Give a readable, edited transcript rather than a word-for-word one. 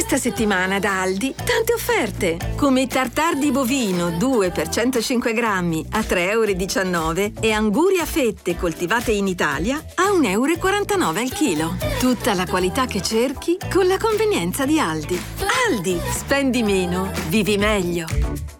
Questa settimana da Aldi tante offerte, come i tartar di bovino 2 per 105 grammi a 3,19 € e anguri a fette coltivate in Italia a 1,49 € al chilo. Tutta la qualità che cerchi con la convenienza di Aldi. Aldi, spendi meno, vivi meglio.